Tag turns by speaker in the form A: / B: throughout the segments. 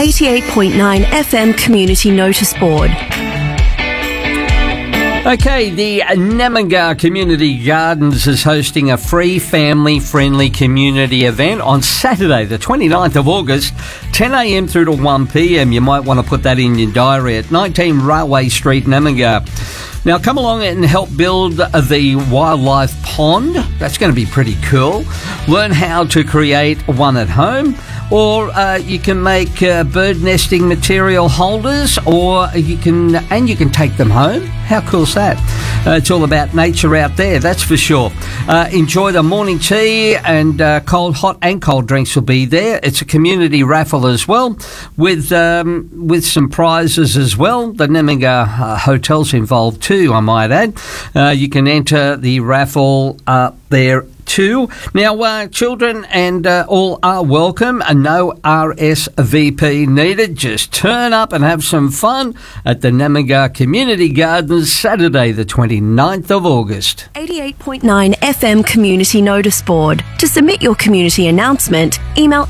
A: 88.9 FM Community Notice Board.
B: Okay, the Namanga Community Gardens is hosting a free family-friendly community event on Saturday, the 29th of August, 10 a.m. through to 1 p.m. You might want to put that in your diary at 19 Railway Street, Namanga. Now, come along and help build the wildlife pond. That's going to be pretty cool. Learn how to create one at home, or you can make bird nesting material holders, or you can take them home. How cool is that? It's all about nature out there, that's for sure. Enjoy the morning tea, and hot and cold drinks will be there. It's a community raffle as well, with some prizes as well. The Namanga Hotel's involved too, I might add. You can enter the raffle there too. Now, children and all are welcome, and no RSVP needed. Just turn up and have some fun at the Namanga Community Gardens, Saturday the 29th of August.
A: 88.9 FM Community Notice Board. To submit your community announcement, email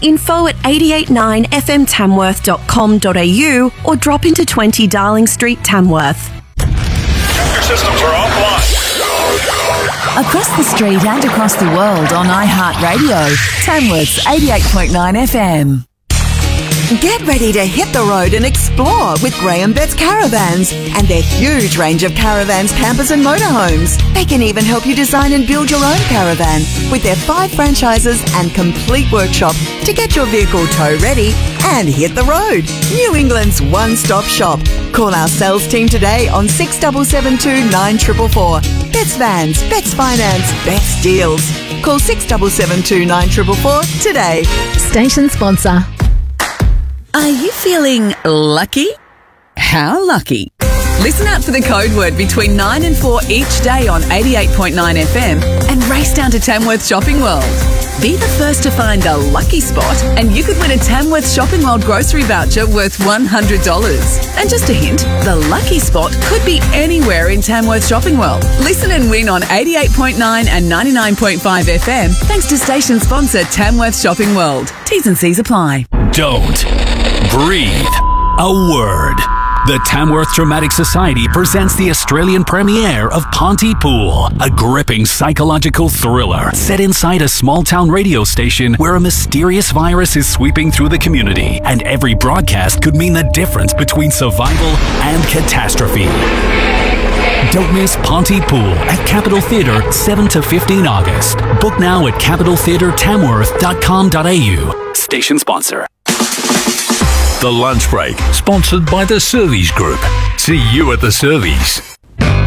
A: info@889fmtamworth.com.au or drop into 20 Darling Street, Tamworth.
C: Your systems are offline.
D: Across the street and across the world on iHeartRadio, Tamworth's 88.9 FM. Get ready to hit the road and explore with Graham Betts Caravans and their huge range of caravans, campers and motorhomes. They can even help you design and build your own caravan with their 5 franchises and complete workshop to get your vehicle tow ready and hit the road. New England's one-stop shop. Call our sales team today on 6772 9444. Betts Vans, Betts Finance, Betts Deals. Call 6772 9444 today.
E: Station sponsor.
D: Are you feeling lucky? How lucky? Listen out for the code word between 9 and 4 each day on 88.9 FM and race down to Tamworth Shopping World. Be the first to find a lucky spot and you could win a Tamworth Shopping World grocery voucher worth $100. And just a hint, the lucky spot could be anywhere in Tamworth Shopping World. Listen and win on 88.9 and 99.5 FM thanks to station sponsor Tamworth Shopping World. T's and C's apply.
F: Don't breathe a word. The Tamworth Dramatic Society presents the Australian premiere of Pontypool, a gripping psychological thriller set inside a small-town radio station where a mysterious virus is sweeping through the community, and every broadcast could mean the difference between survival and catastrophe. Don't miss Pontypool at Capitol Theatre 7 to 15 August. Book now at capitaltheatretamworth.com.au. Station sponsor.
C: The Lunch Break, sponsored by the Servies Group. See you at the Servies.